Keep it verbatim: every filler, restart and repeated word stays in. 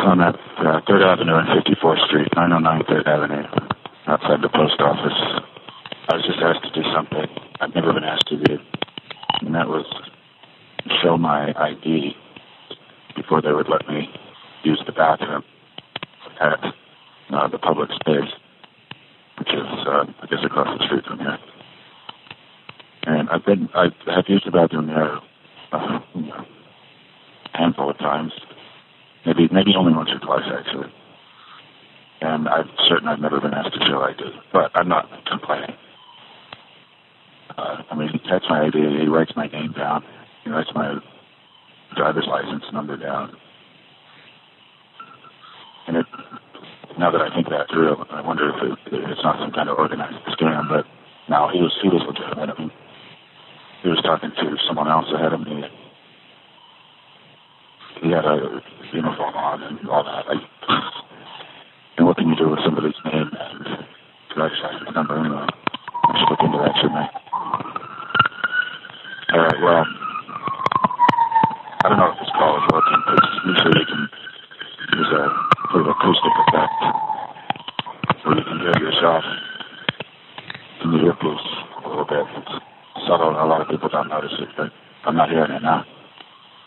I'm at uh, third Avenue and fifty-fourth Street, nine oh nine third Avenue, outside the post office. I was just asked to do something I've never been asked to do, and that was show my I D before they would let me use the bathroom at uh, the public space, which is, uh, I guess, across the street from here. And I've been, I have used the bathroom there uh, you know, a handful of times, maybe maybe only once or twice, actually. And I'm certain I've never been asked to show I D, but I'm not complaining. Uh, I mean, he checks my I D, he writes my name down, he writes my driver's license number down. And it, now that I think that through, I wonder if it, it's not some kind of organized scam, but no, he was, he was legitimate. I mean, he was talking to someone else ahead of me. He had a uniform on and all that. I, and what can you do with somebody's name and driver's license number anyway? I should look into that, shouldn't I? All right, well, I don't know if this call is working, but usually you can use a sort of acoustic effect where you can hear yourself in the earpiece a little bit. It's subtle and a lot of people don't notice it, but I'm not hearing it now.